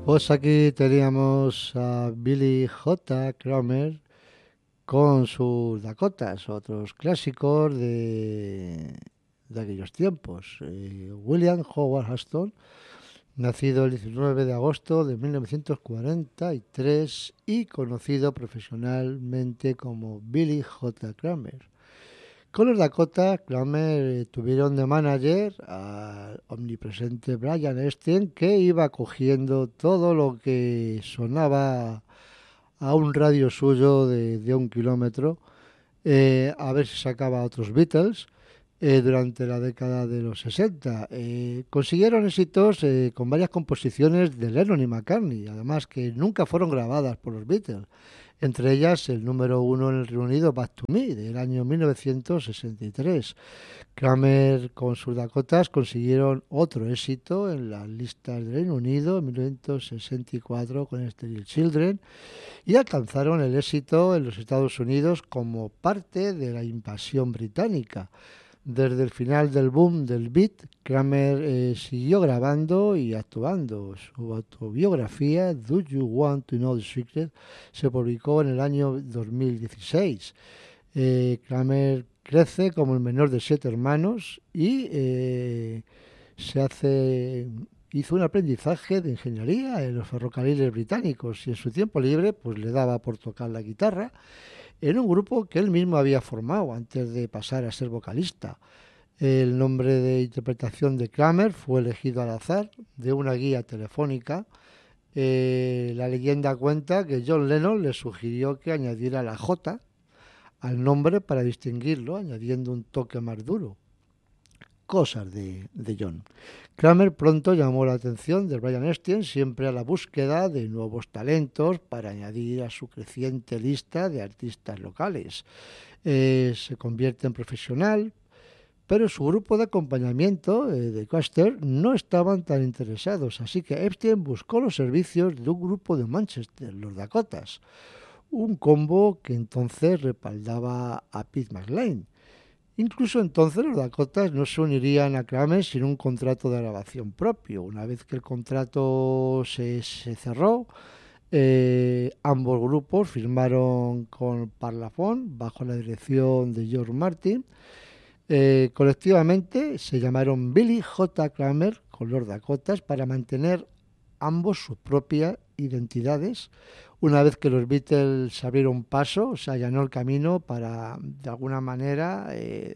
Pues aquí teníamos a Billy J. Kramer con sus Dakotas, otros clásicos de aquellos tiempos. William Howard Astor, nacido el 19 de agosto de 1943 y conocido profesionalmente como Billy J. Kramer. Con los Dakota, Kramer tuvieron de manager al omnipresente Brian Epstein, que iba cogiendo todo lo que sonaba a un radio suyo de 1 kilómetro, a ver si sacaba otros Beatles durante la década de los 60. Consiguieron éxitos con varias composiciones de Lennon y McCartney, además que nunca fueron grabadas por los Beatles. Entre ellas el número uno en el Reino Unido, Back to Me, del año 1963. Kramer con sus Dakotas consiguieron otro éxito en las listas del Reino Unido en 1964 con Stereo Children y alcanzaron el éxito en los Estados Unidos como parte de la invasión británica. Desde el final del boom del beat, Kramer siguió grabando y actuando. Su autobiografía, Do You Want to Know the Secret?, se publicó en el año 2016. Kramer crece como el menor de 7 hermanos y hizo un aprendizaje de ingeniería en los ferrocarriles británicos y en su tiempo libre pues le daba por tocar la guitarra en un grupo que él mismo había formado antes de pasar a ser vocalista. El nombre de interpretación de Kramer fue elegido al azar de una guía telefónica. La leyenda cuenta que John Lennon le sugirió que añadiera la J al nombre para distinguirlo, añadiendo un toque más duro. Cosas de John. Kramer pronto llamó la atención de Brian Epstein, siempre a la búsqueda de nuevos talentos para añadir a su creciente lista de artistas locales. Se convierte en profesional, pero su grupo de acompañamiento de Custer no estaban tan interesados, así que Epstein buscó los servicios de un grupo de Manchester, los Dakotas, un combo que entonces respaldaba a Pete McLean. Incluso entonces los Dakotas no se unirían a Kramer sin un contrato de grabación propio. Una vez que el contrato se cerró, ambos grupos firmaron con Parlophone bajo la dirección de George Martin. Colectivamente se llamaron Billy J. Kramer con los Dakotas para mantener ambos sus propias identidades. Una vez que los Beatles se abrieron paso, se allanó el camino para, de alguna manera,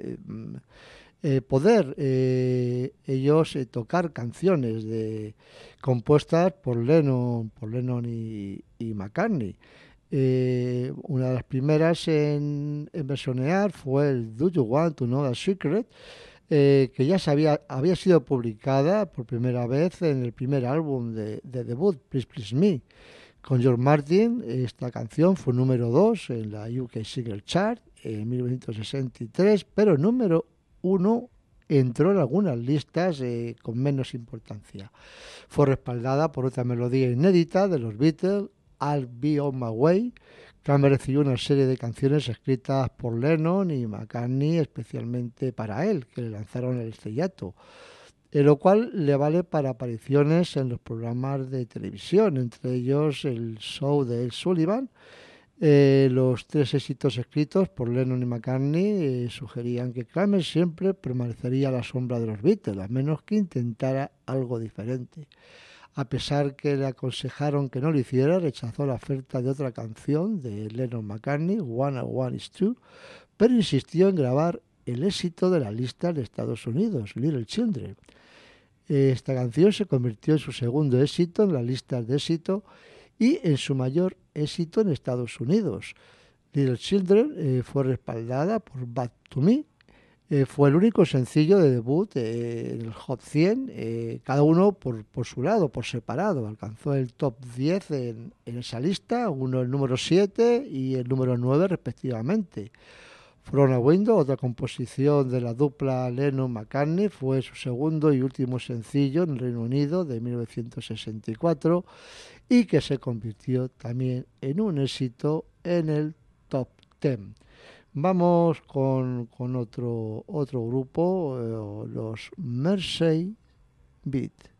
poder ellos tocar canciones compuestas por Lennon y McCartney. Una de las primeras en versionear fue el Do You Want to Know the Secret?, que ya había sido publicada por primera vez en el primer álbum de debut, Please Please Me. Con George Martin, esta canción fue número 2 en la UK Single Chart en 1963, pero número 1 entró en algunas listas con menos importancia. Fue respaldada por otra melodía inédita de los Beatles, I'll Be On My Way. Kramer recibió una serie de canciones escritas por Lennon y McCartney especialmente para él, que le lanzaron al estrellato, lo cual le vale para apariciones en los programas de televisión, entre ellos el show de Ed Sullivan. Los 3 éxitos escritos por Lennon y McCartney sugerían que Kramer siempre permanecería a la sombra de los Beatles, a menos que intentara algo diferente. A pesar que le aconsejaron que no lo hiciera, rechazó la oferta de otra canción de Lennon-McCartney, One and One is Two, pero insistió en grabar el éxito de la lista de Estados Unidos, Little Children. Esta canción se convirtió en su segundo éxito en las listas de éxito y en su mayor éxito en Estados Unidos. Little Children fue respaldada por Back to Me. Fue el único sencillo de debut en el Hot 100, cada uno por su lado, por separado. Alcanzó el top 10 en esa lista, uno el número 7 y el número 9 respectivamente. From a Window, otra composición de la dupla Lennon-McCartney, fue su segundo y último sencillo en el Reino Unido de 1964 y que se convirtió también en un éxito en el top 10. Vamos con otro grupo, los Mersey Beat.